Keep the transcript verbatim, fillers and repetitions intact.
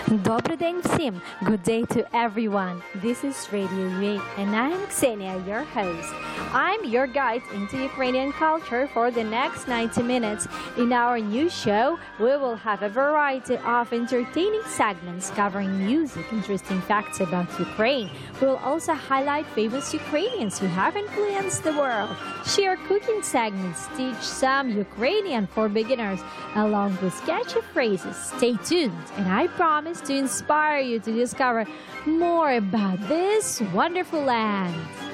Добрий день всім! Good day to everyone! This is Radio U A and I'm Ksenia, your host. I'm your guide into Ukrainian culture for the next ninety minutes. In our new show, we will have a variety of entertaining segments covering music, interesting facts about Ukraine. We'll also highlight famous Ukrainians who have influenced the world, share cooking segments, teach some Ukrainian for beginners, along with catchy phrases. Stay tuned, and I promise to inspire you to discover more about this wonderful land.